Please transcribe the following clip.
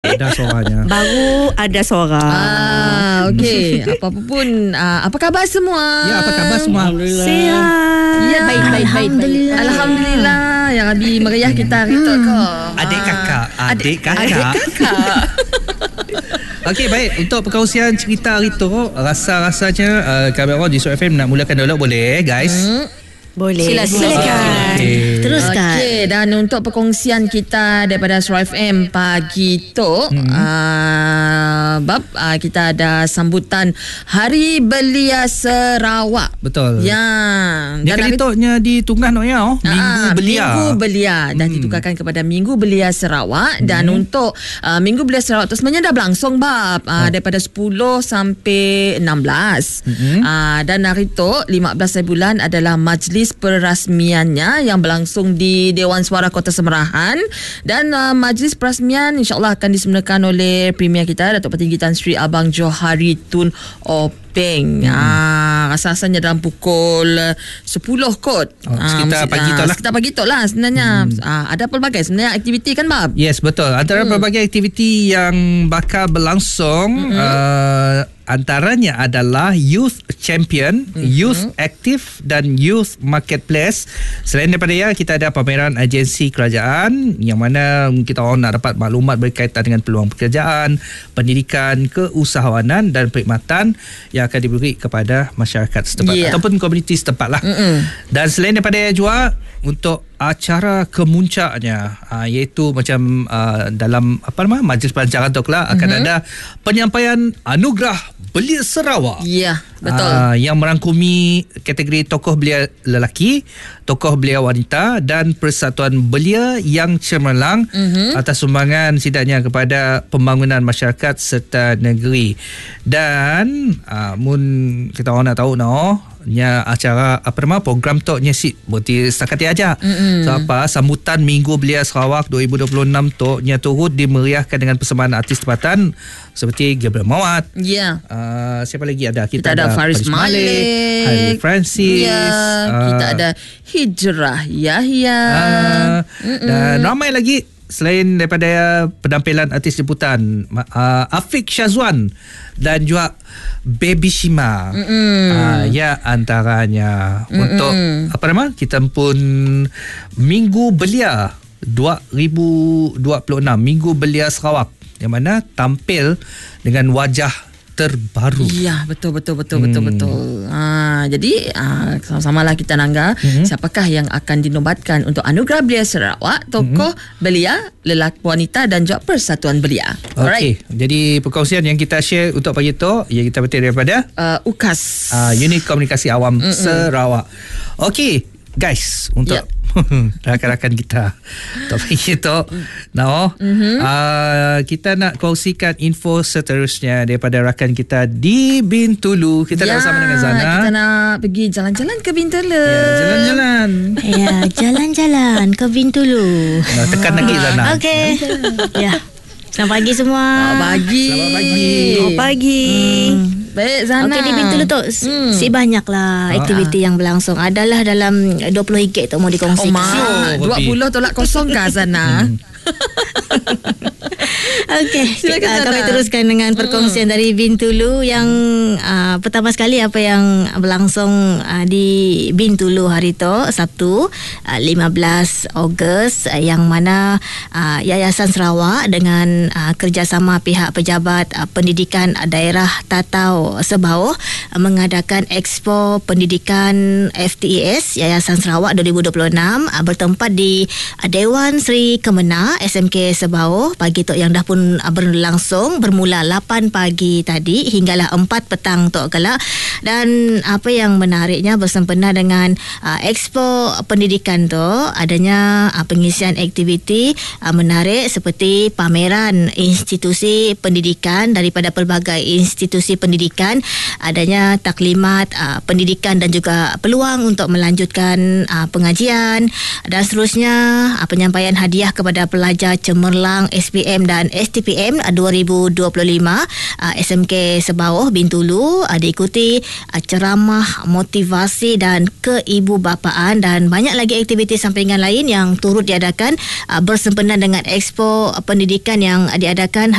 Ada suaranya. Baru ada suara. Okey. Apa-apa pun, apa khabar semua? Ya, apa khabar semua? Sihat. Ya, baik. Alhamdulillah. Ya Rabbi, meriah kita hari tu kau. Adik kakak. Adik kakak. Okey, baik. Untuk perkongsian cerita hari tu, rasa-rasanya kami orang di Surat FM nak mulakan dulu, boleh guys? Boleh. Silakan. Okay. Teruskan. Okey, dan untuk perkongsian kita daripada Surat FM pagi tu, bab kita ada sambutan Hari Belia Sarawak. Betul. Ya. Dia kali toknya ditungah no ya, Minggu Belia. Minggu Belia dan ditukarkan kepada Minggu Belia Sarawak. Dan untuk Minggu Belia Sarawak tu sebenarnya dah berlangsung bab daripada 10 sampai 16. Dan hari tu 15 bulan adalah majlis perasmiannya yang berlangsung di Dewan Suara Kota Semerahan. Dan majlis perasmian insya-Allah akan disemarakan oleh Premier kita Datuk Petinggi Tan Sri Abang Johari Tun Openg. Rasa-rasanya dalam pukul 10 kot. Sekitar pagi tu lah. Sekitar pagi tu lah sebenarnya. Ada pelbagai sebenarnya aktiviti kan Bab? Yes, betul. Antara pelbagai aktiviti yang bakal berlangsung, antaranya adalah Youth Champion, Youth Active dan Youth Marketplace. Selain daripada kita ada pameran agensi kerajaan yang mana kita orang nak dapat maklumat berkaitan dengan peluang pekerjaan, pendidikan, keusahawanan dan perkhidmatan yang akan diberi kepada masyarakat setempat ataupun komuniti setempat lah. Dan selain daripada juga untuk acara kemuncaknya, iaitu macam dalam majlis pelancaran tu kelak akan ada penyampaian anugerah Belia Sarawak. Ya, betul. Yang merangkumi kategori tokoh belia lelaki, tokoh belia wanita dan persatuan belia yang cemerlang atas sumbangan sidaknya kepada pembangunan masyarakat serta negeri. Dan mun kita orang nak tahu nya acara program toknya berarti setakat aja. So sambutan Minggu Belia Sarawak 2026 toknya turut dimeriahkan dengan persembahan artis tempatan seperti Gabriel Mawat. Siapa lagi ada? Kita ada Faris Malik, Harry Francis. Kita ada Hijrah Yahya. Dan ramai lagi selain daripada penampilan artis jemputan, Afiq Syazwan dan juga Baby Shima. Ya, antaranya untuk kita pun Minggu Belia 2026, Minggu Belia Sarawak, yang mana tampil dengan wajah terbaru. Ya, betul. Jadi sama-samalah kita nangga siapakah yang akan dinobatkan untuk Anugerah Belia Sarawak, tokoh belia lelaki wanita dan juga persatuan belia. Okey. Jadi perkongsian yang kita share untuk pagi tu yang kita petik daripada UKAS, Unit Komunikasi Awam Sarawak. Okey, guys, untuk rakan-rakan kita topik itu kita nak kongsikan info seterusnya daripada rakan kita di Bintulu. Kita nak bersama dengan Zana. Kita nak pergi jalan-jalan ke Bintulu. Jalan-jalan ke Bintulu. Tekan lagi Zana. Okey. Selamat pagi semua. Selamat pagi. Baik Zana. Okey, di Bintulu tu banyaklah aktiviti yang berlangsung. Adalah dalam RM20 tu mau dikongsikan. 20 tolak kosong kah Zana? Okey, kami teruskan dengan perkongsian dari Bintulu yang pertama sekali apa yang berlangsung di Bintulu hari tu Sabtu 15 Ogos, yang mana Yayasan Sarawak dengan kerjasama pihak pejabat pendidikan daerah Tatau Sebauh mengadakan Expo Pendidikan FTES Yayasan Sarawak 2026 bertempat di Dewan Sri Kemenang SMK Sebauh pagi tu, yang dah pun berlangsung bermula 8 pagi tadi hinggalah 4 petang tu kelak. Dan apa yang menariknya bersempena dengan Expo Pendidikan tu adanya pengisian aktiviti menarik seperti pameran institusi pendidikan daripada pelbagai institusi pendidikan, adanya taklimat pendidikan dan juga peluang untuk melanjutkan pengajian, dan seterusnya penyampaian hadiah kepada pelajar cemerlang SPM dan STPM 2025 SMK Sebauh Bintulu, diikuti ceramah motivasi dan keibubapaan dan banyak lagi aktiviti sampingan lain yang turut diadakan bersempena dengan Expo Pendidikan yang diadakan